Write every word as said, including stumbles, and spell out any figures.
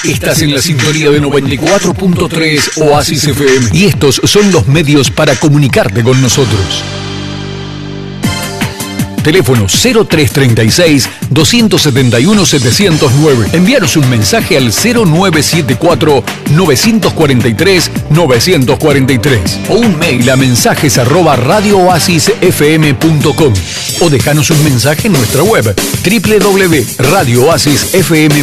Estás en la sintonía de noventa y cuatro punto tres Oasis F M y estos son los medios para comunicarte con nosotros. Teléfono cero tres treinta y seis, doscientos setenta y uno, setecientos nueve. Envíanos un mensaje al cero nueve siete cuatro, novecientos cuarenta y tres, novecientos cuarenta y tres o un mail a mensajes arroba radio oasis f m punto com o dejanos un mensaje en nuestra web doble u doble u doble u punto radio oasis f m